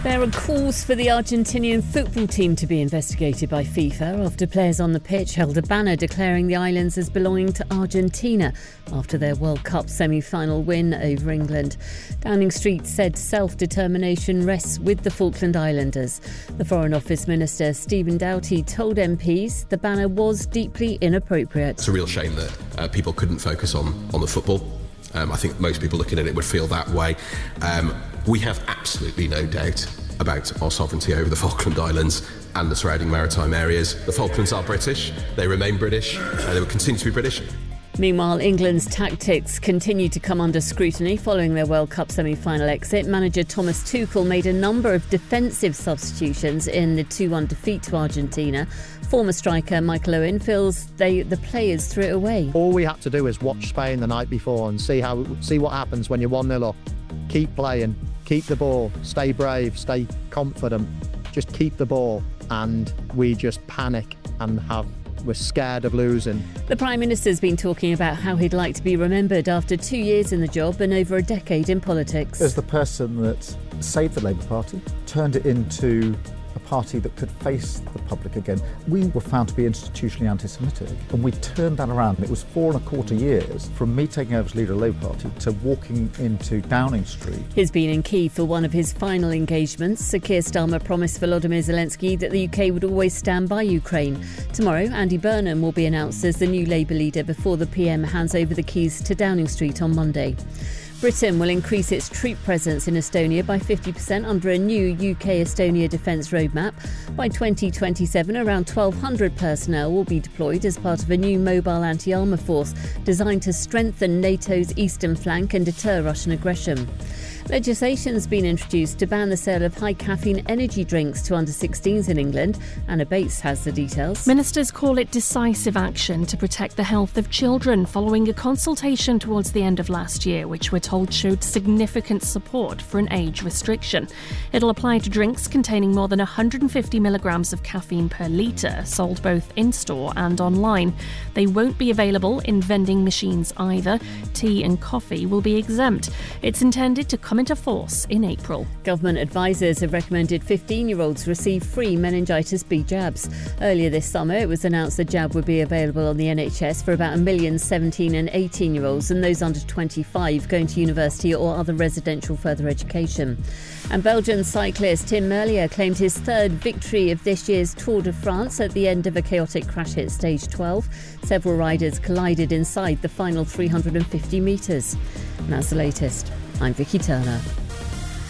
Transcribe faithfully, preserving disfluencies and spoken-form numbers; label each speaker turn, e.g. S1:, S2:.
S1: There are calls for the Argentinian football team to be investigated by FIFA after players on the pitch held a banner declaring the islands as belonging to Argentina after their World Cup semi-final win over England. Downing Street said self-determination rests with the Falkland Islanders. The Foreign Office Minister Stephen Doughty told M Ps the banner was deeply inappropriate.
S2: It's a real shame that uh, people couldn't focus on, on the football. Um, I think most people looking at it would feel that way. Um, we have absolutely no doubt about our sovereignty over the Falkland Islands and the surrounding maritime areas. The Falklands are British, they remain British, and they will continue to be British.
S1: Meanwhile, England's tactics continue to come under scrutiny following their World Cup semi-final exit. Manager Thomas Tuchel made a number of defensive substitutions in the two one defeat to Argentina. Former striker Michael Owen feels they, the players threw it away.
S3: All we had to do is watch Spain the night before and see how see what happens when you're one nil up. Keep playing, keep the ball, stay brave, stay confident, just keep the ball, and we just panic and have we're scared of losing.
S1: The Prime Minister's been talking about how he'd like to be remembered after two years in the job and over a decade in politics.
S4: As the person that saved the Labour Party, turned it into a party that could face the public again. We were found to be institutionally anti-Semitic, and we turned that around. It was four and a quarter years from me taking over as leader of the Labour Party to walking into Downing Street.
S1: He's been in Kyiv for one of his final engagements. Sir Keir Starmer promised Volodymyr Zelensky that the U K would always stand by Ukraine. Tomorrow, Andy Burnham will be announced as the new Labour leader before the P M hands over the keys to Downing Street on Monday. Britain will increase its troop presence in Estonia by fifty percent under a new U K-Estonia defence roadmap. By twenty twenty-seven, around twelve hundred personnel will be deployed as part of a new mobile anti-armour force designed to strengthen NATO's eastern flank and deter Russian aggression. Legislation has been introduced to ban the sale of high-caffeine energy drinks to under sixteens in England. Anna Bates has the details.
S5: Ministers call it decisive action to protect the health of children following a consultation towards the end of last year, which we're told showed significant support for an age restriction. It'll apply to drinks containing more than one hundred fifty milligrams of caffeine per litre, sold both in-store and online. They won't be available in vending machines either. Tea and coffee will be exempt. It's intended to come into force in April.
S1: Government advisers have recommended fifteen-year-olds receive free meningitis B jabs. Earlier this summer, it was announced the jab would be available on the N H S for about a million seventeen and eighteen-year-olds and those under twenty-five going to university or other residential further education. And Belgian cyclist Tim Merlier claimed his third victory of this year's Tour de France at the end of a chaotic crash at stage twelve. Several riders collided inside the final three hundred fifty metres. And that's the latest. I'm Vicky Turner.